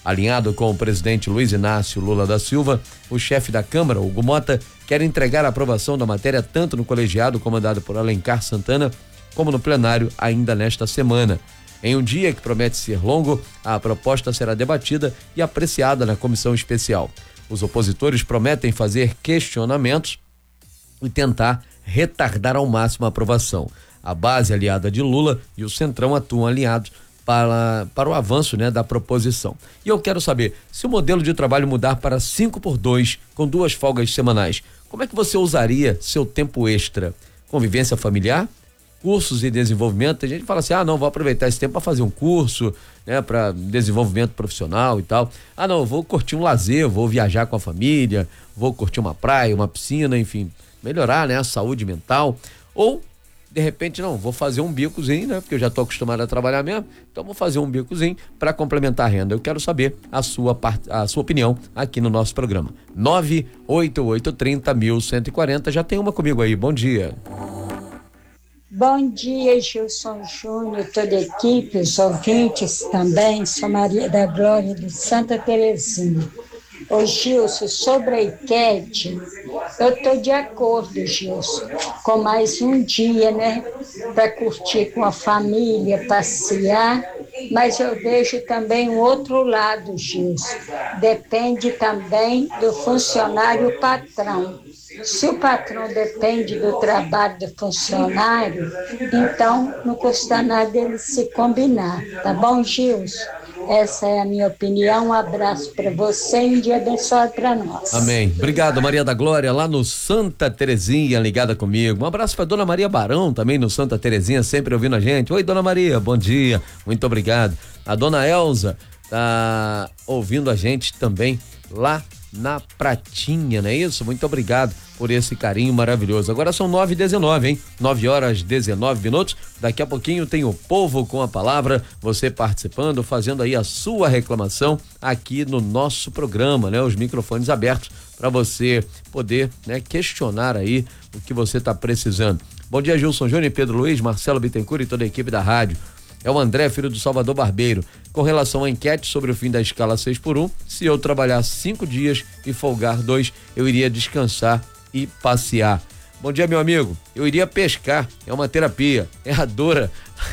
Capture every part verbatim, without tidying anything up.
Alinhado com o presidente Luiz Inácio Lula da Silva, o chefe da Câmara, Hugo Mota, quer entregar a aprovação da matéria tanto no colegiado comandado por Alencar Santana, como no plenário ainda nesta semana. Em um dia que promete ser longo, a proposta será debatida e apreciada na comissão especial. Os opositores prometem fazer questionamentos e tentar retardar ao máximo a aprovação. A base aliada de Lula e o Centrão atuam alinhados para, para o avanço, né, da proposição. E eu quero saber, se o modelo de trabalho mudar para cinco por dois, com duas folgas semanais, como é que você usaria seu tempo extra? Convivência familiar? Cursos e desenvolvimento? Tem gente que fala assim, ah não, vou aproveitar esse tempo para fazer um curso, né, para desenvolvimento profissional e tal. Ah não, vou curtir um lazer, vou viajar com a família, vou curtir uma praia, uma piscina, enfim, melhorar, né, a saúde mental. Ou de repente, não, vou fazer um bicozinho, né? Porque eu já tô acostumado a trabalhar mesmo, então vou fazer um bicozinho para complementar a renda. Eu quero saber a sua part... a sua opinião aqui no nosso programa. nove oito oito, trinta, cento e quarenta, já tem uma comigo aí, bom dia. Bom dia, Gilson Júnior, toda a equipe, os ouvintes também, sou Maria da Glória de Santa Terezinha. Ô Gilson, sobre a enquete, eu estou de acordo, Gilson, com mais um dia, né, para curtir com a família, passear, mas eu vejo também o outro lado, Gilson, depende também do funcionário patrão. Se o patrão depende do trabalho do funcionário, então não custa nada ele se combinar, tá bom, Gilson? Essa é a minha opinião, um abraço para você e um dia abençoado para nós. Amém. Obrigado, Maria da Glória, lá no Santa Terezinha, ligada comigo. Um abraço para dona Maria Barão, também no Santa Terezinha, sempre ouvindo a gente. Oi, dona Maria, bom dia, muito obrigado. A dona Elza tá ouvindo a gente também lá na Pratinha, não é isso? Muito obrigado por esse carinho maravilhoso. Agora são nove e dezenove, hein? nove horas, dezenove minutos. Daqui a pouquinho tem o Povo com a Palavra, você participando, fazendo aí a sua reclamação aqui no nosso programa, né? Os microfones abertos para você poder, né, questionar aí o que você está precisando. Bom dia, Gilson Júnior, Pedro Luiz, Marcelo Bittencourt e toda a equipe da rádio. É o André, filho do Salvador Barbeiro. Com relação à enquete sobre o fim da escala seis por um, se eu trabalhar cinco dias e folgar dois, eu iria descansar e passear. Bom dia, meu amigo. Eu iria pescar, é uma terapia. É a Dora.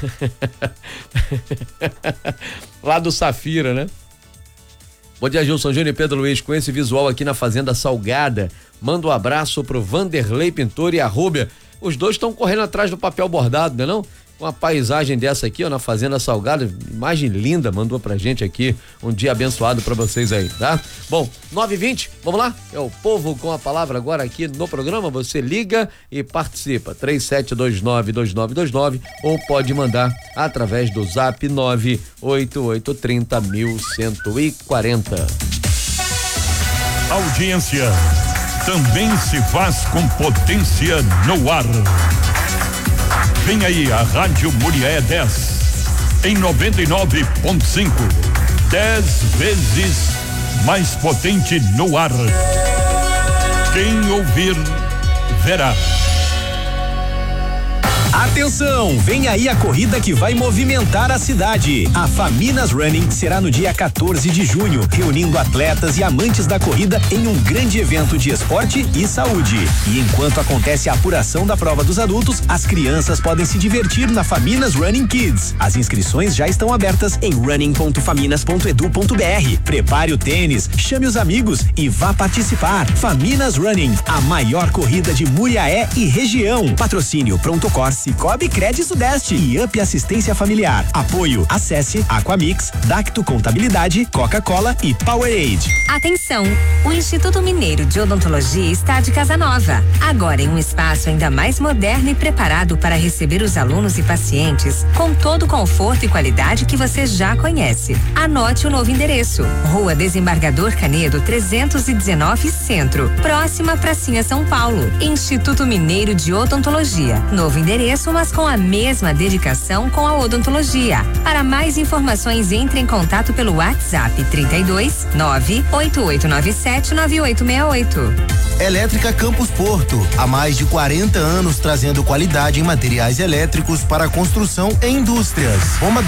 Lá do Safira, né? Bom dia, Gilson Júnior e Pedro Luiz. Com esse visual aqui na Fazenda Salgada, manda um abraço pro Vanderlei Pintor e a Rúbia. Os dois estão correndo atrás do papel bordado, não é não? Uma paisagem dessa aqui, ó, na Fazenda Salgada, imagem linda, mandou pra gente aqui, um dia abençoado pra vocês aí, tá? Bom, nove e vinte, vamos lá? É o Povo com a Palavra agora aqui no programa, você liga e participa, três sete dois nove, dois nove dois nove, ou pode mandar através do zap nove oito oito, trinta, cento e quarenta. Audiência também se faz com potência no ar. Vem aí a Rádio Murié dez, em noventa e nove ponto cinco, dez vezes mais potente no ar. Quem ouvir, verá. Atenção, vem aí a corrida que vai movimentar a cidade. A Faminas Running será no dia quatorze de junho, reunindo atletas e amantes da corrida em um grande evento de esporte e saúde. E enquanto acontece a apuração da prova dos adultos, as crianças podem se divertir na Faminas Running Kids. As inscrições já estão abertas em running ponto faminas ponto edu ponto br. Prepare o tênis, chame os amigos e vá participar. Faminas Running, a maior corrida de Muriaé e região. Patrocínio Prontocor, Cicobi Cred Sudeste e Up Assistência Familiar. Apoio, acesse Aquamix, Dacto Contabilidade, Coca-Cola e Powerade. Atenção, o Instituto Mineiro de Odontologia está de casa nova. Agora em um espaço ainda mais moderno e preparado para receber os alunos e pacientes com todo o conforto e qualidade que você já conhece. Anote o novo endereço: Rua Desembargador Canedo trezentos e dezenove Centro, próxima Pracinha São Paulo. Instituto Mineiro de Odontologia. Novo endereço, mas com a mesma dedicação com a odontologia. Para mais informações, entre em contato pelo WhatsApp trinta e dois, nove oito oito nove sete, nove oito seis oito. Elétrica Campos Porto, há mais de quarenta anos trazendo qualidade em materiais elétricos para construção e indústrias. Bomba